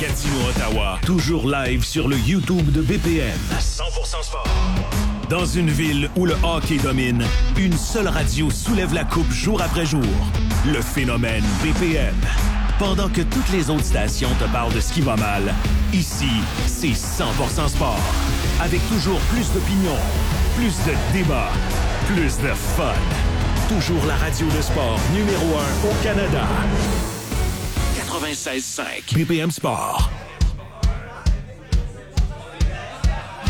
Gatineau-Ottawa, toujours live sur le YouTube de BPM. 100% sport. Dans une ville où le hockey domine, une seule radio soulève la coupe jour après jour. Le phénomène BPM. Pendant que toutes les autres stations te parlent de ce qui va mal, ici, c'est 100% sport. Avec toujours plus d'opinions, plus de débats, plus de fun. Toujours la radio de sport numéro 1 au Canada. 96.5 BPM Sport.